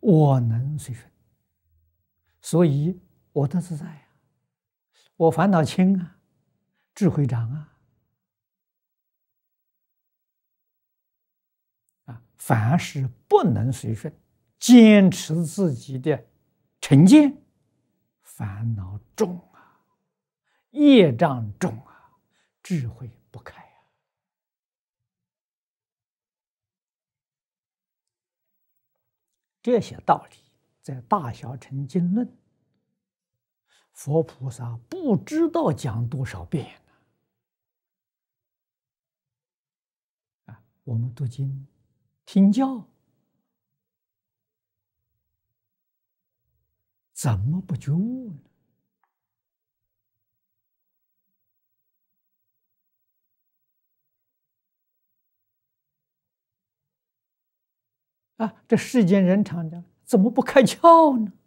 我能随顺，所以我得自在呀，我烦恼轻啊，智慧长啊。凡是不能随顺，坚持自己的成见，烦恼重啊，业障重啊，智慧不开啊。这些道理在《大小乘经论》，佛菩萨不知道讲多少遍啊！我们读经、听教，怎么不觉悟呢？这世间人常讲，怎么不开窍呢？